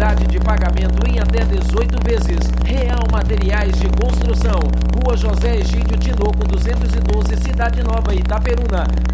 facilidade de pagamento em até 18 vezes. Real Materiais de Construção, Rua José Egídio Tinoco 212, Cidade Nova, Itaperuna.